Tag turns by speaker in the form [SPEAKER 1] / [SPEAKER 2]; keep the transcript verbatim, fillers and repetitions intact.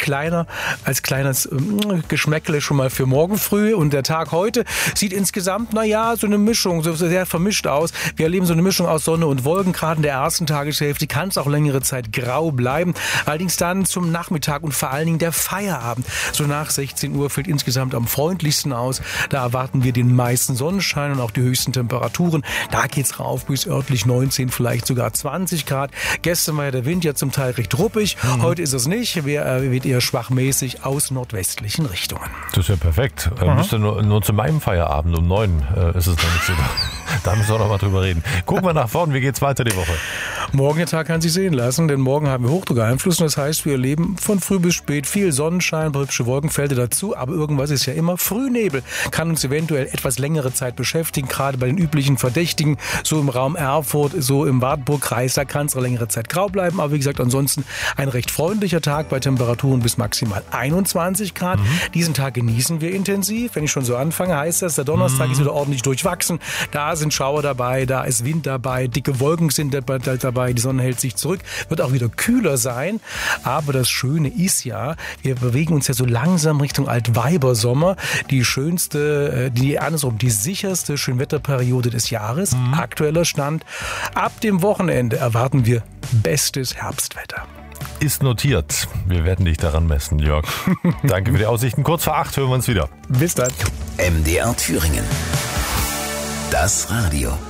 [SPEAKER 1] kleiner, als kleines ähm, Geschmäckle schon mal für morgen früh. Und der Tag heute sieht insgesamt, naja, so eine Mischung, so sehr vermischt aus. Wir erleben so eine Mischung aus Sonne und Wolken. Gerade in der ersten Tageshälfte kann es auch längere Zeit grau bleiben. Allerdings dann zum Nachmittag und vor allen Dingen der Feierabend. So nach sechzehn Uhr fällt insgesamt am freundlichsten aus. Da erwarten wir den meisten Sonnenschein und auch die höchsten Temperaturen. Da geht's rauf bis örtlich neunzehn, vielleicht sogar zwanzig Grad. Gestern war ja der Wind ja zum Teil recht ruppig. Mhm. Heute ist es nicht. Er wird eher schwachmäßig aus nordwestlichen Richtungen.
[SPEAKER 2] Das ist ja perfekt. Mhm. Müsste nur, nur zu meinem Feierabend um neun äh, ist es noch nicht so. Da müssen wir noch mal drüber reden. Gucken wir nach vorn. Wie geht's weiter die Woche?
[SPEAKER 1] Morgen der Tag kann sich sehen lassen, denn morgen haben wir Hochdruckeinfluss. Das heißt, wir erleben von früh bis spät viel Sonnenschein, hübsche Wolkenfelder dazu. Aber irgendwas ist ja immer Frühnebel. Kann uns eventuell etwas längere Zeit beschäftigen, gerade bei den üblichen Verdächtigen. So im Raum Erfurt, so im Wartburg-Kreis, da kann es eine längere Zeit grau bleiben. Aber wie gesagt, ansonsten ein recht freundlicher Tag bei Temperaturen bis maximal einundzwanzig Grad. Mhm. Diesen Tag genießen wir intensiv. Wenn ich schon so anfange, heißt das, der Donnerstag mhm. ist wieder ordentlich durchwachsen. Da sind Schauer dabei, da ist Wind dabei, dicke Wolken sind dabei, die Sonne hält sich zurück. Wird auch wieder kühler sein. Aber das Schöne ist ja, wir bewegen uns ja so langsam Richtung Altweibersommer. Die schönste, die andersrum, die sicherste Schönwetterperiode des Jahres. Mhm. Aktueller Stand. Ab dem Wochenende erwarten wir bestes Herbstwetter.
[SPEAKER 2] Ist notiert. Wir werden dich daran messen, Jörg. Danke für die Aussichten. Kurz vor acht hören wir uns wieder.
[SPEAKER 1] Bis dann.
[SPEAKER 3] M D R Thüringen. Das Radio.